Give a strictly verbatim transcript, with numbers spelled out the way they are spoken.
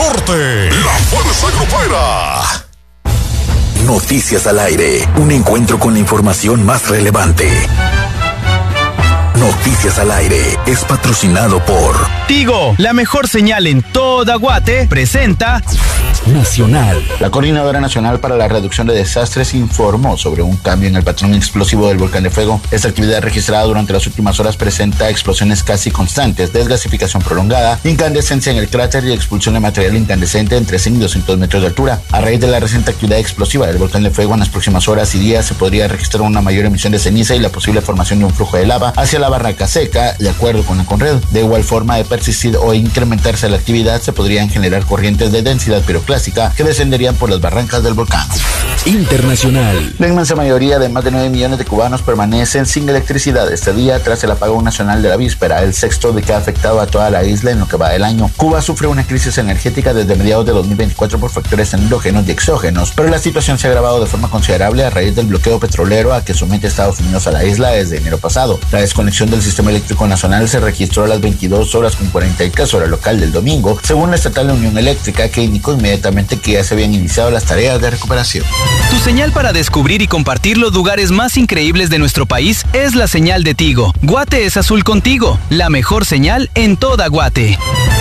deporte. La Fuerza Grupera. Noticias al aire. Un encuentro con la información más relevante. Noticias al aire es patrocinado por Tigo, la mejor señal en toda Guate, presenta Nacional. La Coordinadora Nacional para la Reducción de Desastres informó sobre un cambio en el patrón explosivo del volcán de fuego. Esta actividad registrada durante las últimas horas presenta explosiones casi constantes, desgasificación prolongada, incandescencia en el cráter y expulsión de material incandescente entre cien y doscientos metros de altura. A raíz de la reciente actividad explosiva del volcán de fuego, en las próximas horas y días se podría registrar una mayor emisión de ceniza y la posible formación de un flujo de lava hacia la barranca seca, de acuerdo con la Conred. De igual forma, de persistir o incrementarse la actividad, se podrían generar corrientes de densidad piroclástica que descenderían por las barrancas del volcán. Internacional. La inmensa mayoría de más de nueve millones de cubanos permanecen sin electricidad este día tras el apagón nacional de la víspera, el sexto de que ha afectado a toda la isla en lo que va del año. Cuba sufre una crisis energética desde mediados de dos mil veinticuatro por factores endógenos y exógenos, pero la situación se ha agravado de forma considerable a raíz del bloqueo petrolero a que somete Estados Unidos a la isla desde enero pasado. La desconexión del sistema eléctrico nacional se registró a las veintidós horas con cuarenta y tres hora local del domingo, según la estatal Unión Eléctrica, que indicó inmediatamente que ya se habían iniciado las tareas de recuperación. Tu señal para descubrir y compartir los lugares más increíbles de nuestro país es la señal de Tigo. Guate es azul contigo, la mejor señal en toda Guate.